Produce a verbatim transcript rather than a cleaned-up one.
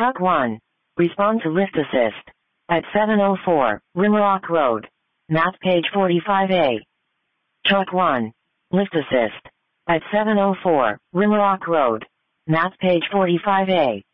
Truck one. Respond to lift assist. At seven oh four, Rimrock Road. Map page forty-five A. Truck one. Lift assist. At seven oh four, Rimrock Road. Map page forty-five A.